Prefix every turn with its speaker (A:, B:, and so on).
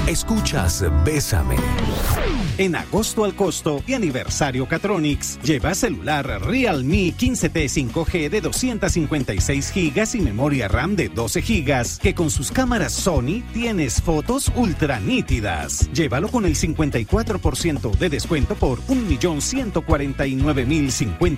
A: Escuchas Bésame. En agosto al costo y aniversario Catronics, lleva celular Realme 15T 5G de 256 GB y memoria RAM de 12 GB, que con sus cámaras Sony tienes fotos ultra nítidas. Llévalo con el 54% de descuento por 1.149.050